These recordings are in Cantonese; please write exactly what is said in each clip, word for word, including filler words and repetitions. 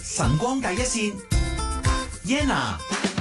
晨光第一線 Yenna。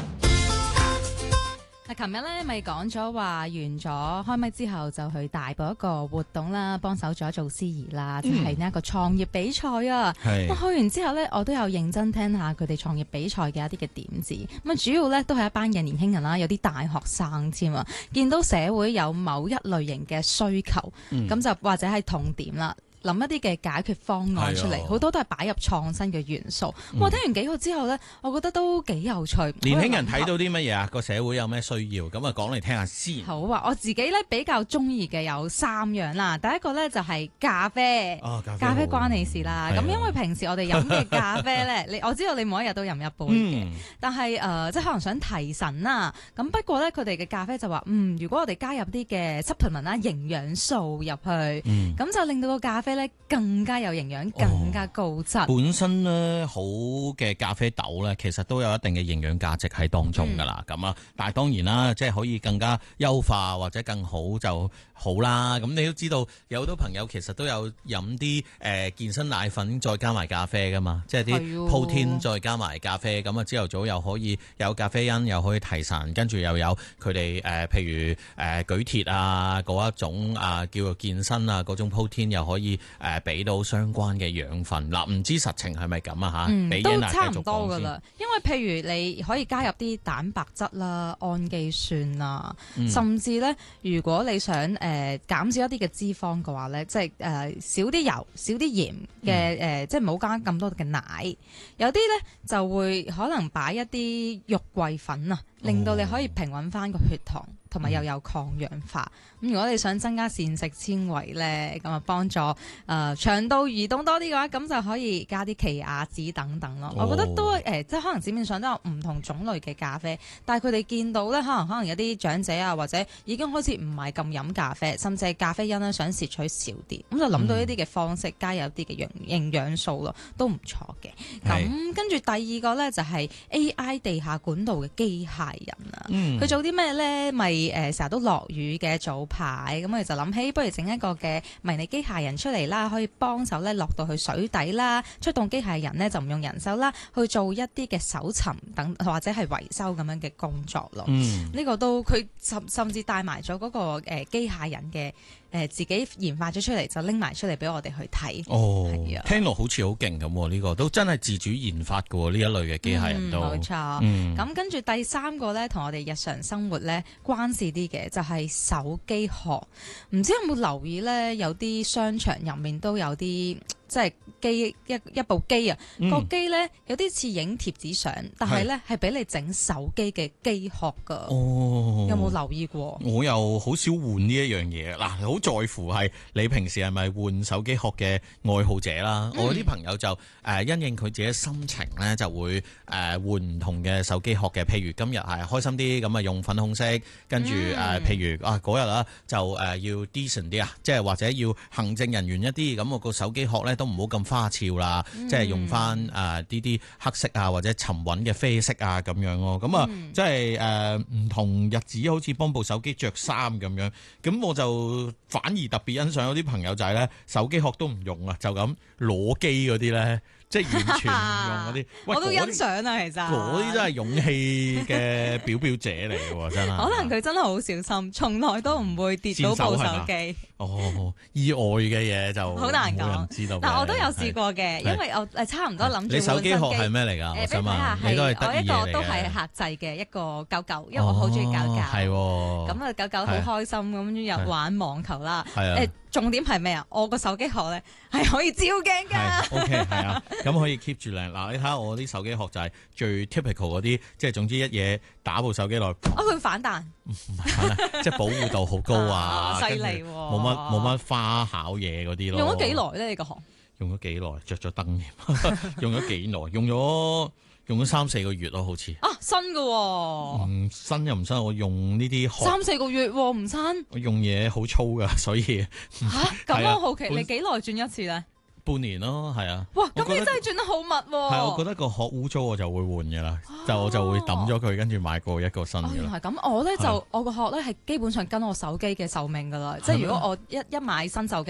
琴日咧咪講咗話完咗開咪之後就去大埔一個活動啦，幫手咗做司儀啦，就係呢一個創業比賽啊。咁、嗯、去完之後咧，我都有認真聽下佢哋創業比賽嘅一啲嘅點子。咁啊，主要咧都係一班嘅年輕人啦，有啲大學生添啊。見到社會有某一類型嘅需求，咁、嗯、就或者係痛點啦。諗一啲嘅解決方案出嚟，好多都係擺入創新嘅元素。我、嗯、聽完幾個之後呢，我覺得都幾有趣。 年輕人睇到啲乜嘢啊？個社會有咩需要？咁啊，講嚟聽下先。 好啊，我自己咧比較中意嘅有三樣啦。第一個呢就係咖啡， 哦、咖啡咖啡關你事啦。咁因為平時我哋飲嘅咖啡呢，你我知道你每一日都飲一杯嘅、嗯，但係誒、呃、即係可能想提神啦。咁不過呢，佢哋嘅咖啡就話，嗯，如果我哋加入啲嘅 supplement 啦、營養素入去，咁、嗯、就令到個咖啡咧更加有營養，更加高質、哦。本身咧好嘅咖啡豆咧，其實都有一定嘅營養價值喺當中噶啦。咁、嗯、啊，但係當然啦，即係可以更加優化或者更好就好啦。咁你都知道有好多朋友其實都有飲啲誒健身奶粉再加埋咖啡噶嘛，即係啲 protein 再加埋咖啡。咁啊，朝頭早又可以有咖啡因，又可以提神，跟住又有佢哋誒譬如誒、呃、舉鐵啊嗰一種啊叫做健身啊嗰種 protein 又可以誒。呃俾到相關嘅養分嗱，唔知實情係咪咁啊嚇？ 嗯， 俾都差唔多噶啦。因為譬如你可以加入啲蛋白質啦、氨基酸啊、嗯，甚至咧，如果你想誒、呃、減少一啲嘅脂肪嘅話咧，即係誒、呃、少啲油、少啲鹽嘅誒、嗯呃，即係唔好加咁多嘅奶。有啲咧就會可能擺一啲肉桂粉啊，令到你可以平穩翻個血糖。同埋又有抗氧化，咁、嗯、如果你想增加膳食纖維咧，咁啊幫助誒、呃、腸道移動多啲嘅話，咁就可以加啲奇亞籽等等咯、哦。我覺得都誒、呃，即係可能市面上都有唔同種類嘅咖啡，但係佢哋見到咧，可能可能有啲長者啊，或者已經開始唔係咁飲咖啡，甚至係咖啡因咧想攝取少啲，咁就諗到呢啲嘅方式，加有啲嘅營營養素咯，都唔錯嘅。咁跟住第二個咧就係 A I 地下管道嘅機械人啊，佢、嗯、做啲咩咧？咪誒成日都落雨嘅早排，咁我哋就諗起，不如整一個嘅迷你機械人出嚟啦，可以幫手咧落到去水底啦，出動機械人呢，就唔用人手啦，去做一啲嘅搜尋等或者係維修咁樣嘅工作咯。嗯，呢、這個都佢甚甚至帶埋咗嗰個誒機械人嘅誒、呃、自己研發咗出嚟，就拎埋出嚟俾我哋去睇。哦，係啊， 聽落好似好勁咁，呢、這個都真係自主研發嘅呢一類嘅機械人都冇、 嗯、錯。嗯，咁跟住第三個咧，同我哋日常生活咧關事啲嘅就係手機殼，唔知有冇留意咧？有啲商場入面都有啲。即係機一一部機啊，個、嗯、機咧有啲似影貼紙相，但係咧係俾你整手機嘅機殼噶。哦，有冇留意過？ 我又好少換呢一樣嘢嗱，好在乎係你平時係咪換手機殼嘅愛好者啦。嗯、我啲朋友就誒、呃、因應佢自己心情咧，就會誒換唔同嘅手機殼嘅。譬如今日係開心啲咁啊，用粉紅色，跟住誒、嗯呃、譬如啊嗰日啊就誒、呃、要 decent 啲啊，即係或者要行政人員一啲咁，我個手機殼咧。都唔好咁花俏啦，嗯、即係用翻誒呢啲黑色啊或者沉穩嘅啡色啊咁樣咯。咁啊，嗯、即係誒唔同日子好似幫部手機着衫咁樣。咁我就反而特別欣賞有啲朋友仔咧，手機殼都唔用啊，就咁攞機嗰啲咧。即係完全唔用嗰啲， 我都欣賞啊！其實嗰啲真係勇氣嘅表表者嚟嘅喎，真係。 可能佢真係好小心，從來都唔會跌到部手機。 哦，意外嘅嘢就好難講。知道。 但我都有試過嘅，因為我誒差唔多諗住。 你手機殼係咩嚟㗎？我想問。你都係得意嘢嚟嘅。 我一個都係客製嘅一個狗狗，因為我好中意狗狗。係喎。咁啊，狗狗好開心咁入玩網球啦。係啊。重點係咩啊？我個手機殼咧係可以照鏡㗎。OK， 係啊， 咁可以 keep 住靚。嗱，你睇下我啲手機殼就係最 typical 嗰啲，即係總之一嘢打部手機落。 哦，佢反彈。 唔係反彈，即係保護度好高啊！ 犀利喎。冇乜冇乜花巧嘢嗰啲咯。 用咗幾耐咧？你個殼？ 用咗幾耐？着咗燈用咗幾耐？用咗。用咗三四個月咯，好似啊新嘅喎、哦， 嗯新又唔新，我用呢啲三四個月唔、哦、新， 我用嘢好粗噶，所以吓咁我好奇你幾耐轉一次咧？ 半年咯，係啊。 哇，咁你真係轉得好密喎。 係，我覺得個殼污糟我就會換噶啦，就我就會抌咗佢，跟住買過一個新嘅。哦，原來係咁，我咧就我個殼咧係基本上跟我手機嘅壽命噶啦，即係如果我一一買新手機。